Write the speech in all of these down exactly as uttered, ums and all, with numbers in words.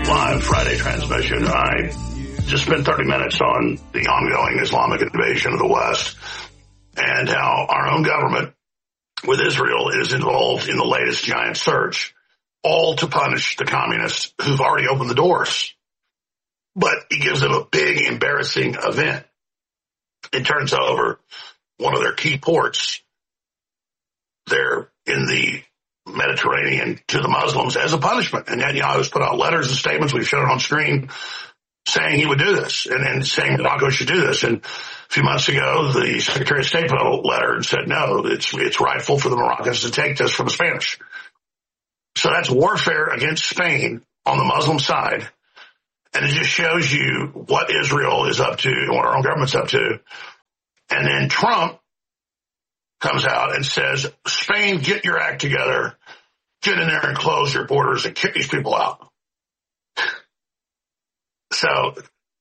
live Friday transmission. I just spent thirty minutes on the ongoing Islamic invasion of the West and how our own government with Israel is involved in the latest giant search, all to punish the communists who've already opened the doors. But he gives them a big, embarrassing event. It turns over one of their key ports there in the Mediterranean to the Muslims as a punishment. And then, you know, I was put out letters and statements. We've shown it on screen saying he would do this and then saying Morocco should do this. And a few months ago, the Secretary of State put out a letter and said, no, it's, it's rightful for the Moroccans to take this from the Spanish. So that's warfare against Spain on the Muslim side. And it just shows you what Israel is up to and what our own government's up to. And then Trump comes out and says, Spain, get your act together, get in there and close your borders and kick these people out. So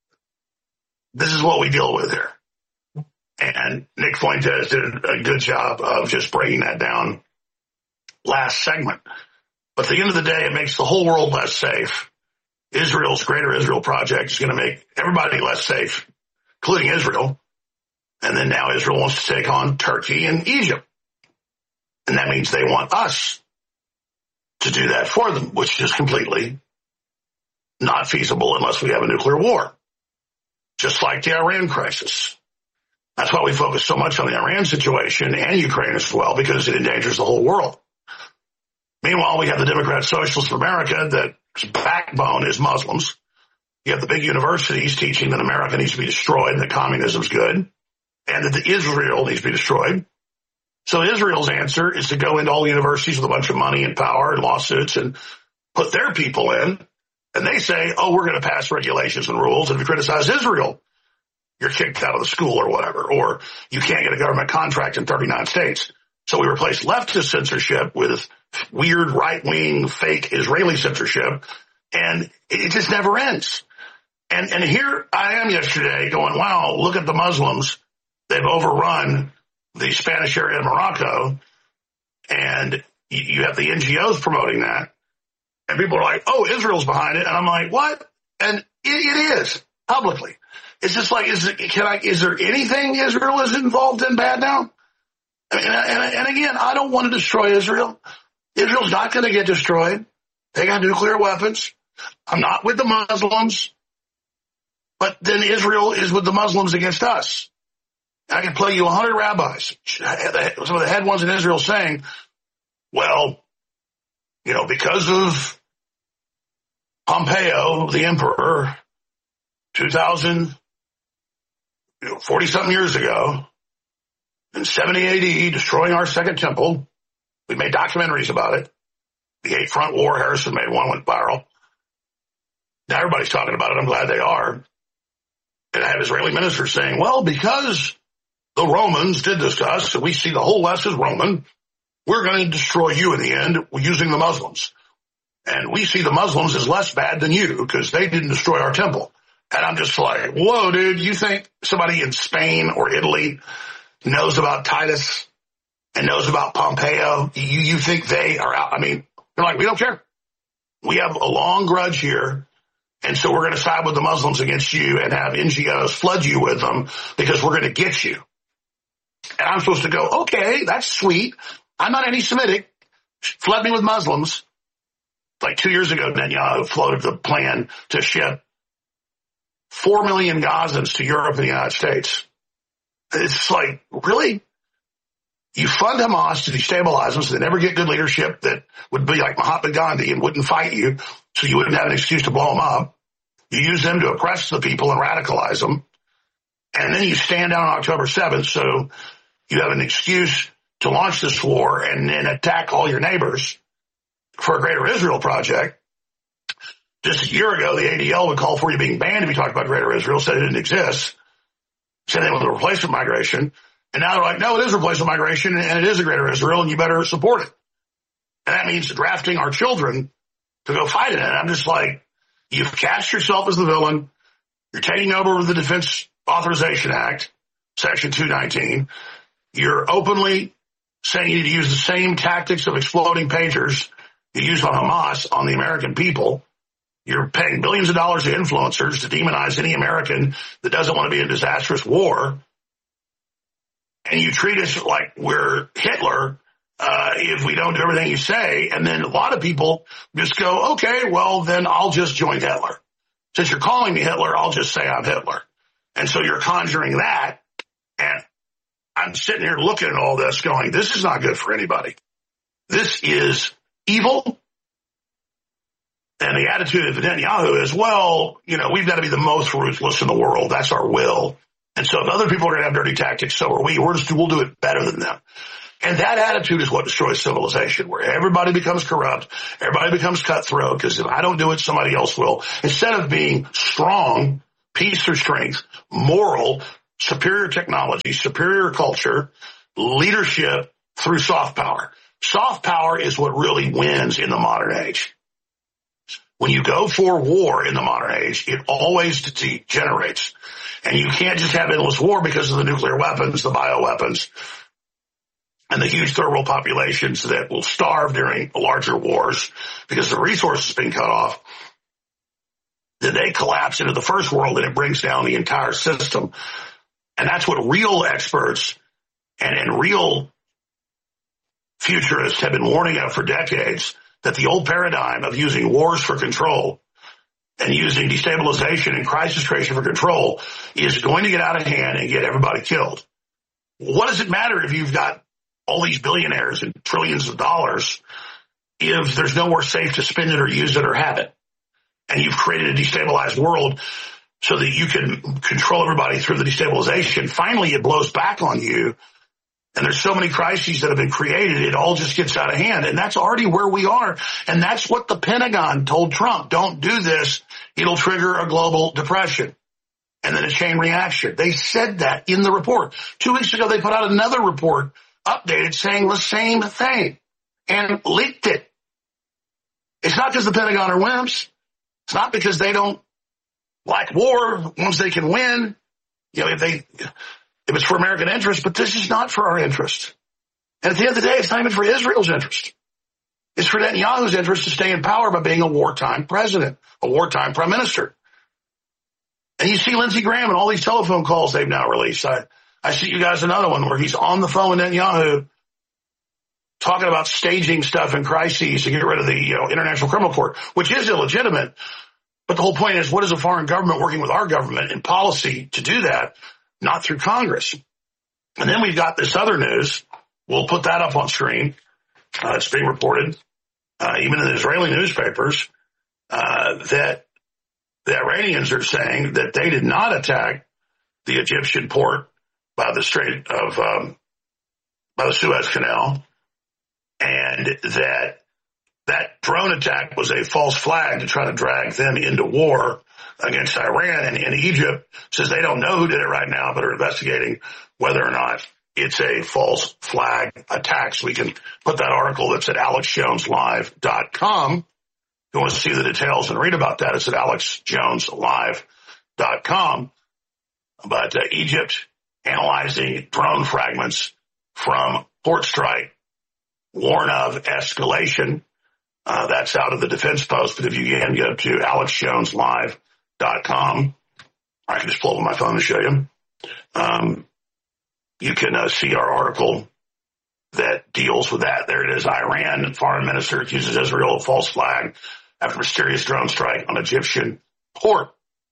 this is what we deal with here. And Nick Fuentes did a good job of just breaking that down last segment. But at the end of the day, it makes the whole world less safe. Israel's Greater Israel Project is going to make everybody less safe, including Israel. And then now Israel wants to take on Turkey and Egypt. And that means they want us to do that for them, which is completely not feasible unless we have a nuclear war, just like the Iran crisis. That's why we focus so much on the Iran situation and Ukraine as well, because it endangers the whole world. Meanwhile, we have the Democrat Socialists of America that's backbone is Muslims. You have the big universities teaching that America needs to be destroyed and that communism's good, and that the Israel needs to be destroyed. So Israel's answer is to go into all the universities with a bunch of money and power and lawsuits and put their people in. And they say, oh, we're going to pass regulations and rules. And if you criticize Israel, you're kicked out of the school or whatever. Or you can't get a government contract in thirty-nine states. So we replace leftist censorship with weird right-wing fake Israeli censorship. And it just never ends. And, and here I am yesterday going, wow, look at the Muslims. They've overrun the Spanish area of Morocco, and you have the N G Os promoting that. And people are like, oh, Israel's behind it. And I'm like, what? And it, it is, publicly. It's just like, is it, can I, is there anything Israel is involved in bad now? I mean, and, and again, I don't want to destroy Israel. Israel's not going to get destroyed. They got nuclear weapons. I'm not with the Muslims. But then Israel is with the Muslims against us. I can play you a hundred rabbis, some of the head ones in Israel saying, well, you know, because of Pompeo, the emperor, two thousand, you know, forty-something years ago, in seventy A D, destroying our second temple. We made documentaries about it. The Eight Front War, Harrison made one, went viral. Now everybody's talking about it. I'm glad they are. And I have Israeli ministers saying, well, because the Romans did this to us, so we see the whole West as Roman, we're going to destroy you in the end using the Muslims. And we see the Muslims as less bad than you because they didn't destroy our temple. And I'm just like, whoa, dude, you think somebody in Spain or Italy knows about Titus and knows about Pompeo? You, you think they are out? I mean, they're like, we don't care. We have a long grudge here. And so we're going to side with the Muslims against you and have N G Os flood you with them because we're going to get you. And I'm supposed to go, okay, that's sweet. I'm not anti-Semitic. Flood me with Muslims. Like two years ago, Netanyahu floated the plan to ship four million Gazans to Europe and the United States. It's like, really? You fund Hamas to destabilize them so they never get good leadership that would be like Mahatma Gandhi and wouldn't fight you, so you wouldn't have an excuse to blow them up. You use them to oppress the people and radicalize them. And then you stand down on October seventh, so you have an excuse to launch this war and then attack all your neighbors for a Greater Israel Project. Just a year ago, the A D L would call for you being banned if you talked about Greater Israel, said it didn't exist. Said they wanted replacement migration. And now they're like, no, it is replacement migration and it is a Greater Israel and you better support it. And that means drafting our children to go fight in it. And I'm just like, you've cast yourself as the villain. You're taking over the Defense Authorization Act, Section two nineteen. You're openly saying you need to use the same tactics of exploding pagers you used on Hamas on the American people. You're paying billions of dollars to influencers to demonize any American that doesn't want to be in a disastrous war. And you treat us like we're Hitler uh, if we don't do everything you say. And then a lot of people just go, okay, well, then I'll just join Hitler. Since you're calling me Hitler, I'll just say I'm Hitler. And so you're conjuring that. And I'm sitting here looking at all this going, this is not good for anybody. This is evil. And the attitude of Netanyahu is, well, you know, we've got to be the most ruthless in the world. That's our will. And so if other people are going to have dirty tactics, so are we. We're just, we'll do it better than them. And that attitude is what destroys civilization, where everybody becomes corrupt, everybody becomes cutthroat, because if I don't do it, somebody else will. Instead of being strong, peace through strength, moral, superior technology, superior culture, leadership through soft power. Soft power is what really wins in the modern age. When you go for war in the modern age, it always degenerates. And you can't just have endless war because of the nuclear weapons, the bioweapons, and the huge third world populations that will starve during larger wars because the resources being cut off. Then they collapse into the first world and it brings down the entire system. And that's what real experts and, and real futurists have been warning of for decades, that the old paradigm of using wars for control and using destabilization and crisis creation for control is going to get out of hand and get everybody killed. What does it matter if you've got all these billionaires and trillions of dollars if there's nowhere safe to spend it or use it or have it? And you've created a destabilized world so that you can control everybody through the destabilization. Finally, it blows back on you. And there's so many crises that have been created, it all just gets out of hand. And that's already where we are. And that's what the Pentagon told Trump. Don't do this. It'll trigger a global depression. And then a chain reaction. They said that in the report. Two weeks ago, they put out another report, updated, saying the same thing and leaked it. It's not because the Pentagon are wimps. It's not because they don't like war once they can win. You know, if they... If it's for American interest, but this is not for our interest. And at the end of the day, it's not even for Israel's interest. It's for Netanyahu's interest to stay in power by being a wartime president, a wartime prime minister. And you see Lindsey Graham and all these telephone calls they've now released. I, I see you guys another one where he's on the phone with Netanyahu talking about staging stuff in crises to get rid of the you know, International Criminal Court, which is illegitimate. But the whole point is, what is a foreign government working with our government in policy to do that? Not through Congress. And then we've got this other news. We'll put that up on screen. Uh, it's being reported, uh, even in the Israeli newspapers, uh, that the Iranians are saying that they did not attack the Egyptian port by the Strait of, um, by the Suez Canal, and that that drone attack was a false flag to try to drag them into war against Iran. And, and Egypt says they don't know who did it right now, but are investigating whether or not it's a false flag attack. So we can put that article that's at alex jones live dot com. If you want to see the details and read about that, it's at alex jones live dot com. But uh, Egypt analyzing drone fragments from port strike, warn of escalation. Uh, that's out of the Defense Post, but if you can go to alex jones live dot com, I can just pull up on my phone and show you. Um, you can uh, see our article that deals with that. There it is. Iran foreign minister accuses Israel of false flag after mysterious drone strike on Egyptian port.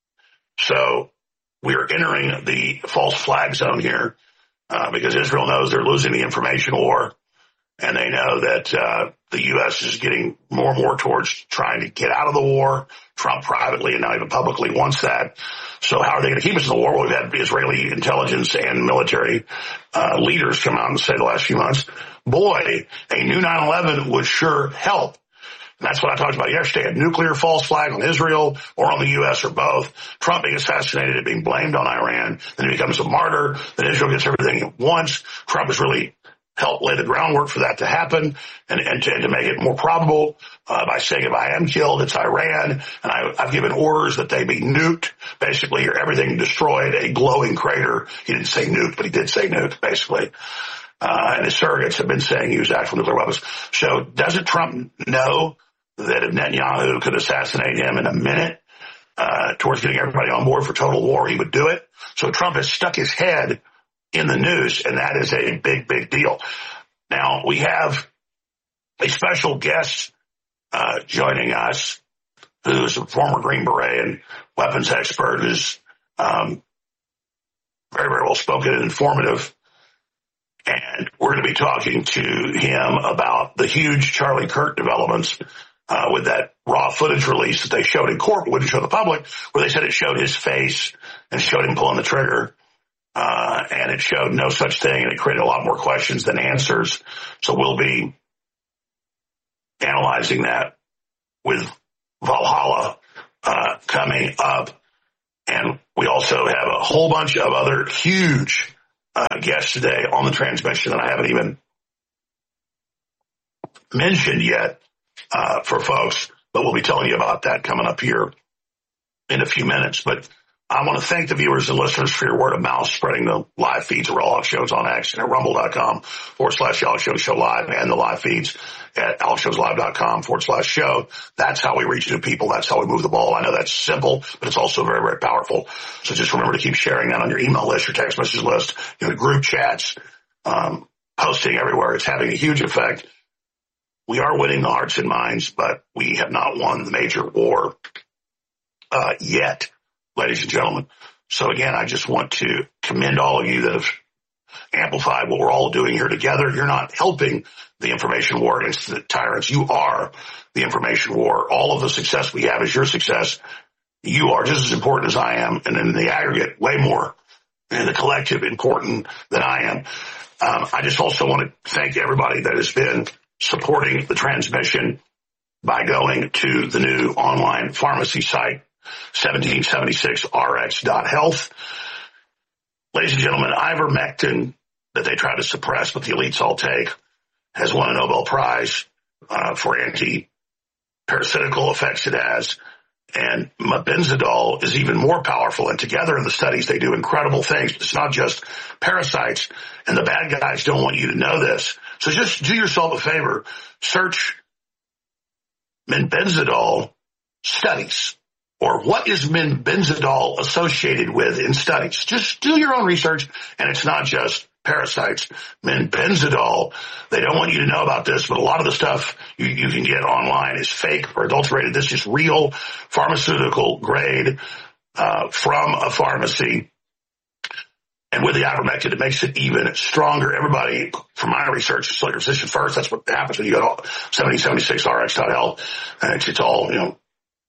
So we are entering the false flag zone here uh, because Israel knows they're losing the information war. And they know that uh, the U S is getting more and more towards trying to get out of the war. Trump privately and now even publicly wants that. So how are they going to keep us in the war? Well, we've had Israeli intelligence and military uh, leaders come out and say the last few months, boy, a new nine eleven would sure help. And that's what I talked about yesterday, a nuclear false flag on Israel or on the U S or both. Trump being assassinated and being blamed on Iran. Then he becomes a martyr. Then Israel gets everything it wants. Trump is really help lay the groundwork for that to happen and, and, to, and to make it more probable uh, by saying if I am killed, it's Iran. And I, I've given orders that they be nuked, basically, or everything destroyed, a glowing crater. He didn't say nuked, but he did say nuked, basically. Uh, and his surrogates have been saying use actual nuclear weapons. So doesn't Trump know that if Netanyahu could assassinate him in a minute, uh, towards getting everybody on board for total war, he would do it. So Trump has stuck his head in the news, and that is a big, big deal. Now, we have a special guest uh, joining us, who's a former Green Beret and weapons expert, who's um, very, very well spoken and informative. And we're going to be talking to him about the huge Charlie Kirk developments uh, with that raw footage release that they showed in court, but wouldn't show the public, where they said it showed his face and showed him pulling the trigger. Uh, and it showed no such thing, and it created a lot more questions than answers. So we'll be analyzing that with Valhalla uh, coming up. And we also have a whole bunch of other huge uh, guests today on the transmission that I haven't even mentioned yet uh, for folks, but we'll be telling you about that coming up here in a few minutes. But I want to thank the viewers and listeners for your word of mouth, spreading the live feeds of Raw Shows on X and at rumble.com forward slash Alex Jones Show Live, and the live feeds at alexjoneslive.com forward slash show. That's how we reach new people. That's how we move the ball. I know that's simple, but it's also very, very powerful. So just remember to keep sharing that on your email list, your text message list, you know, group chats, um, posting everywhere. It's having a huge effect. We are winning the hearts and minds, but we have not won the major war uh, yet, ladies and gentlemen. So again, I just want to commend all of you that have amplified what we're all doing here together. You're not helping the information war against the tyrants. You are the information war. All of the success we have is your success. You are just as important as I am, and in the aggregate, way more in the collective important than I am. Um, I just also want to thank everybody that has been supporting the transmission by going to the new online pharmacy site, seventeen seventy-six R X dot health. Ladies and gentlemen, ivermectin that they try to suppress, but the elites all take, has won a Nobel Prize uh, for anti-parasitical effects it has. And mebendazole is even more powerful. And together in the studies, they do incredible things. It's not just parasites, and the bad guys don't want you to know this. So just do yourself a favor. Search mebendazole studies, or what is mebendazole associated with in studies. Just do your own research, and it's not just parasites. Mebendazole, they don't want you to know about this, but a lot of the stuff you, you can get online is fake or adulterated. This is real pharmaceutical grade uh, from a pharmacy. And with the ivermectin, it makes it even stronger. Everybody, from my research, select your physician first. That's what happens when you go to seventeen seventy-six R X dot health. And it's, it's all, you know,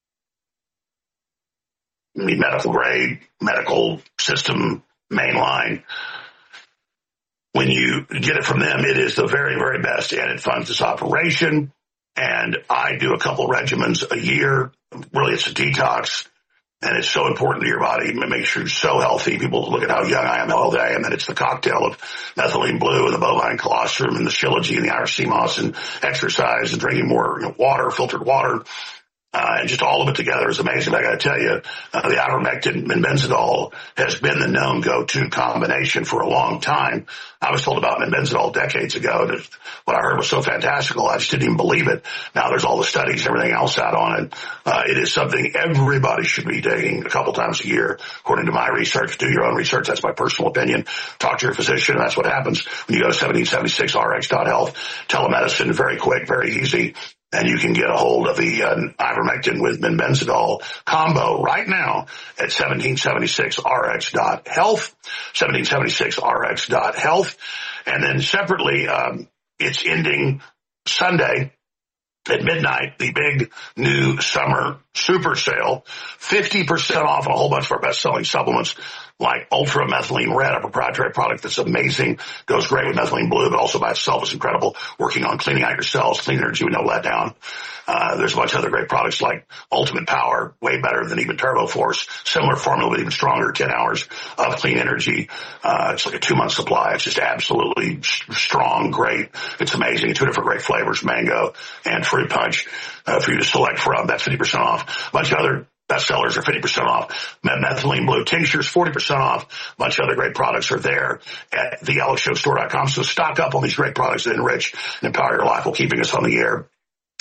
medical grade, medical system, mainline. When you get it from them, it is the very, very best, and it funds this operation. And I do a couple regimens a year. Really, it's a detox, and it's so important to your body. It makes you so healthy. People look at how young I am, how old I am, and it's the cocktail of methylene blue and the bovine colostrum and the shilajit and the Irish sea moss and exercise and drinking more, you know, water, filtered water. Uh, and just all of it together is amazing. But I got to tell you, uh, the ivermectin and mebendazole has been the known go-to combination for a long time. I was told about mebendazole decades ago. And what I heard was so fantastical, I just didn't even believe it. Now there's all the studies and everything else out on it. Uh, it is something everybody should be taking a couple times a year, according to my research. Do your own research. That's my personal opinion. Talk to your physician, and that's what happens when you go to seventeen seventy-six R X dot health. Telemedicine, very quick, very easy. And you can get a hold of the uh, ivermectin with mebendazole combo right now at seventeen seventy-six R X dot health, seventeen seventy-six R X dot health. And then separately, um, it's ending Sunday at midnight, the big new summer super sale, fifty percent off on a whole bunch of our best-selling supplements like Ultra Methylene Red, a proprietary product that's amazing, goes great with methylene blue, but also by itself is incredible, working on cleaning out your cells, clean energy with no letdown. Uh, there's a bunch of other great products like Ultimate Power, way better than even Turbo Force, similar formula, but even stronger, ten hours of clean energy. Uh, it's like a two-month supply. It's just absolutely strong, great. It's amazing. Two different great flavors, mango and fruit punch, uh, for you to select from. That's fifty percent off. A bunch of other bestsellers are fifty percent off. Methylene Blue tinctures, forty percent off. A bunch of other great products are there at the alex show store dot com. So stock up on these great products that enrich and empower your life while keeping us on the air.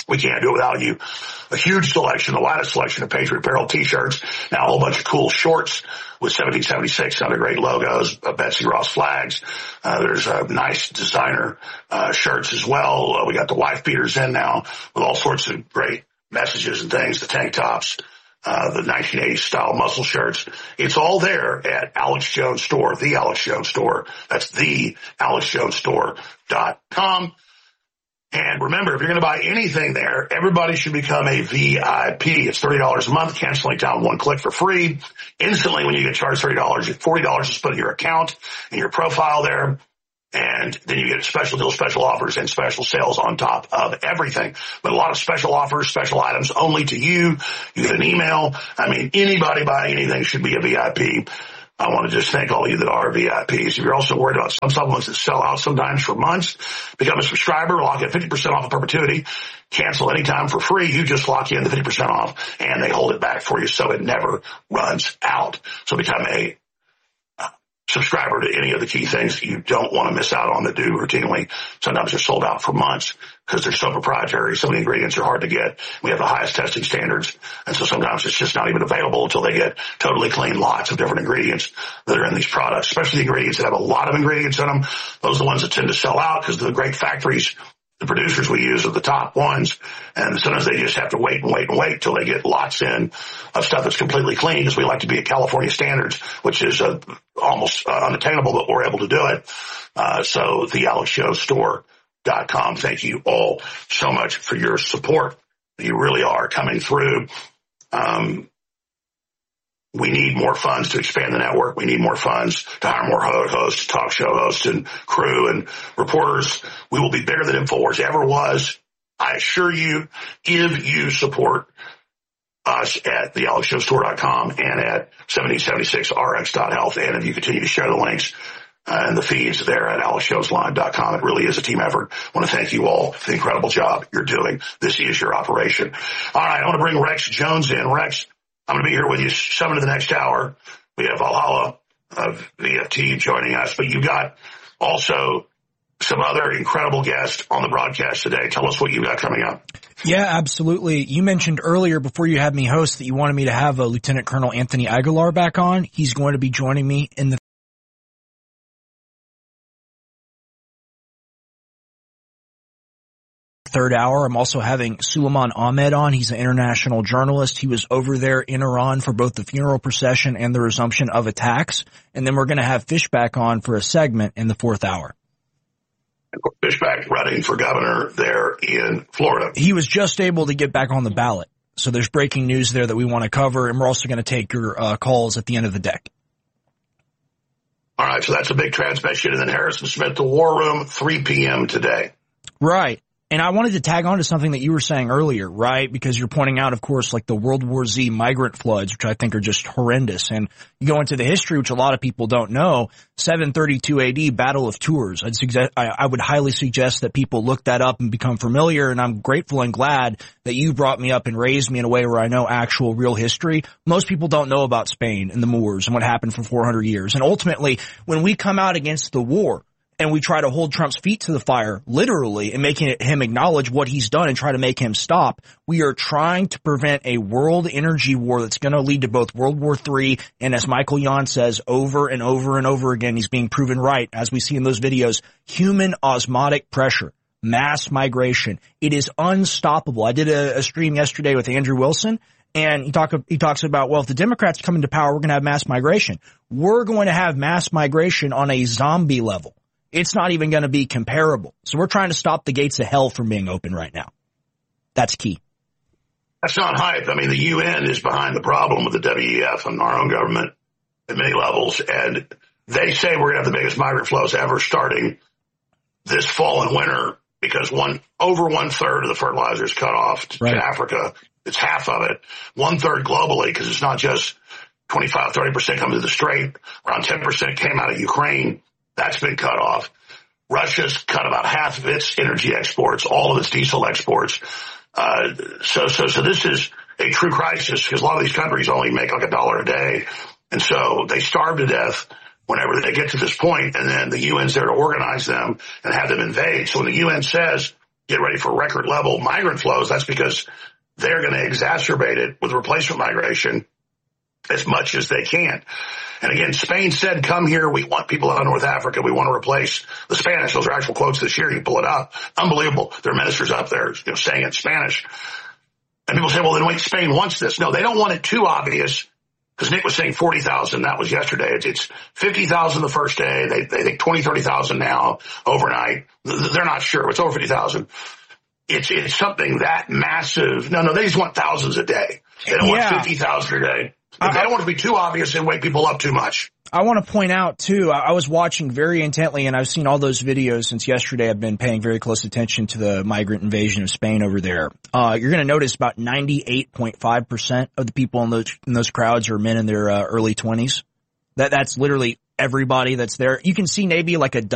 We can't do it without you. A huge selection, the widest selection of Patriot Apparel t-shirts. Now a whole bunch of cool shorts with seventeen seventy-six, other great logos, uh, Betsy Ross flags. Uh, there's uh, nice designer uh, shirts as well. Uh, we got the wife beaters in now with all sorts of great messages and things, the tank tops, uh, the nineteen eighties style muscle shirts. It's all there at Alex Jones Store, the Alex Jones Store. That's the alex jones store dot com. And remember, if you're going to buy anything there, everybody should become a V I P. It's thirty dollars a month, canceling down one click for free. Instantly, when you get charged thirty dollars, forty dollars is put in your account and your profile there. And then you get special deals, special offers, and special sales on top of everything. But a lot of special offers, special items only to you. You get an email. I mean, anybody buying anything should be a V I P. I want to just thank all of you that are V I Ps. If you're also worried about some supplements that sell out sometimes for months, become a subscriber, lock in fifty percent off of perpetuity, cancel anytime for free. You just lock in the fifty percent off, and they hold it back for you so it never runs out. So become a subscriber to any of the key things that you don't want to miss out on that do routinely. Sometimes they're sold out for months because they're so proprietary. Some of the ingredients are hard to get. We have the highest testing standards. And so sometimes it's just not even available until they get totally clean lots of different ingredients that are in these products, especially the ingredients that have a lot of ingredients in them. Those are the ones that tend to sell out because the great factories, the producers we use are the top ones. And sometimes they just have to wait and wait and wait till they get lots in of stuff that's completely clean because we like to be at California standards, which is uh, almost uh, unattainable, but we're able to do it. Uh, so the alex jones store dot com. Thank you all so much for your support. You really are coming through. Um, We need more funds to expand the network. We need more funds to hire more hosts, talk show hosts, and crew and reporters. We will be bigger than InfoWars ever was. I assure you, if you support us at the alex jones store dot com and at seventeen seventy-six r x dot health, and if you continue to share the links uh, and the feeds there at alex jones live dot com, it really is a team effort. I want to thank you all for the incredible job you're doing. This is your operation. All right, I want to bring Rex Jones in. Rex, I'm going to be here with you seven to the next hour. We have Valhalla of V F T joining us, but you got also some other incredible guests on the broadcast today. Tell us what you got coming up. Yeah, absolutely. You mentioned earlier before you had me host that you wanted me to have uh, Lieutenant Colonel Anthony Aguilar back on. He's going to be joining me in the third hour. I'm also having Suleiman Ahmed on. He's an international journalist. He was over there in Iran for both the funeral procession and the resumption of attacks. And then we're going to have Fishback on for a segment in the fourth hour. Fishback running for governor there in Florida. He was just able to get back on the ballot. So there's breaking news there that we want to cover. And we're also going to take your uh, calls at the end of the deck. All right. So that's a big transmission. And then Harrison Smith, the War Room, three p.m. today. Right. And I wanted to tag on to something that you were saying earlier, right? Because you're pointing out, of course, like the World War Z migrant floods, which I think are just horrendous. And you go into the history, which a lot of people don't know, seven thirty-two A D, Battle of Tours. I'd suggest, I, I would highly suggest that people look that up and become familiar. And I'm grateful and glad that you brought me up and raised me in a way where I know actual real history. Most people don't know about Spain and the Moors and what happened for four hundred years. And ultimately, when we come out against the war, and we try to hold Trump's feet to the fire, literally, and making him acknowledge what he's done and try to make him stop, we are trying to prevent a world energy war that's going to lead to both World War Three and, as Michael Yon says over and over and over again, he's being proven right, as we see in those videos, human osmotic pressure, mass migration. It is unstoppable. I did a, a stream yesterday with Andrew Wilson, and he, talk, he talks about, well, if the Democrats come into power, we're going to have mass migration. We're going to have mass migration on a zombie level. It's not even going to be comparable. So we're trying to stop the gates of hell from being open right now. That's key. That's not hype. I mean, the U N is behind the problem with the W E F and our own government at many levels. And they say we're going to have the biggest migrant flows ever starting this fall and winter because one over one third of the fertilizer is cut off to, right. to Africa. It's half of it. One third globally because it's not just twenty-five, thirty percent coming to the Strait. Around ten percent came out of Ukraine. That's been cut off. Russia's cut about half of its energy exports, all of its diesel exports. Uh, so, so, so this is a true crisis because a lot of these countries only make like a dollar a day. And so they starve to death whenever they get to this point, and then the U N's there to organize them and have them invade. So when the U N says get ready for record level migrant flows, that's because they're going to exacerbate it with replacement migration as much as they can. And again, Spain said, come here. We want people out of North Africa. We want to replace the Spanish. Those are actual quotes this year. You can pull it up. Unbelievable. Their ministers up there, you know, saying it in Spanish. And people say, well, then wait, Spain wants this. No, they don't want it too obvious, because Nick was saying forty thousand. That was yesterday. It's, it's fifty thousand the first day. They, they think twenty, thirty thousand now overnight. They're not sure. It's over fifty thousand. It's, it's something that massive. No, no, they just want thousands a day. They don't yeah. want fifty thousand a day. But they don't want it to be too obvious and wake people up too much. I want to point out, too, I was watching very intently, and I've seen all those videos since yesterday. I've been paying very close attention to the migrant invasion of Spain over there. Uh, you're going to notice about ninety-eight point five percent of the people in those, in those crowds are men in their uh, early twenties. That, that's literally everybody that's there. You can see maybe like a